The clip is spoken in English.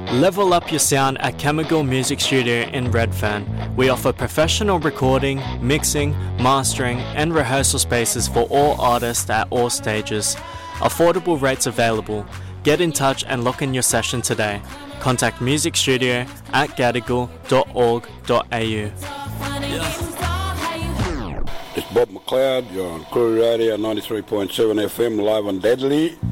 Level up your sound at Chemical Music Studio in Redfern. We offer professional recording, mixing, mastering and rehearsal spaces for all artists at all stages. Affordable rates available. Get in touch and lock in your session today. Contact musicstudio@gadigal.org.au. It's Bob McLeod. You're on Crew Radio 93.7 FM live on Deadly.